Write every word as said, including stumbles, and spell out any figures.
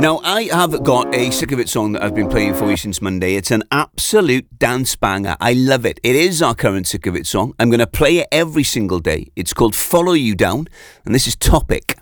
Now, I have got a Sick of It song that I've been playing for you since Monday. It's an absolute dance banger. I love it. It is our current Sick of It song. I'm going to play it every single day. It's called Follow You Down, and this is Topic.